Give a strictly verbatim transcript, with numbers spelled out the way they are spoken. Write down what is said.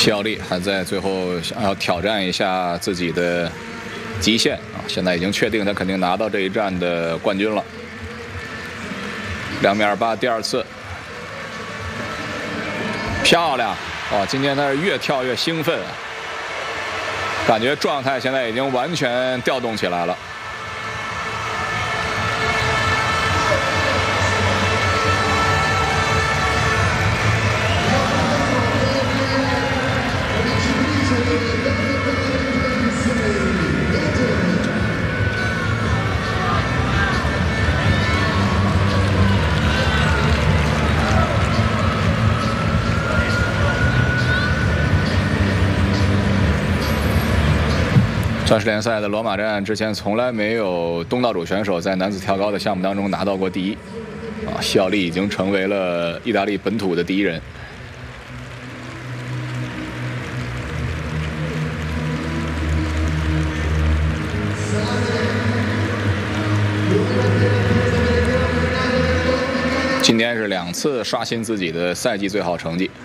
西奥利还在最后想要挑战一下自己的极限啊！现在已经确定他肯定拿到这一站的冠军了。两米二八，第二次，漂亮！哇，今天他是越跳越兴奋啊，感觉状态现在已经完全调动起来了。钻石联赛的罗马站之前从来没有东道主选手在男子跳高的项目当中拿到过第一，啊，西奥利已经成为了意大利本土的第一人。今天是两次刷新自己的赛季最好成绩。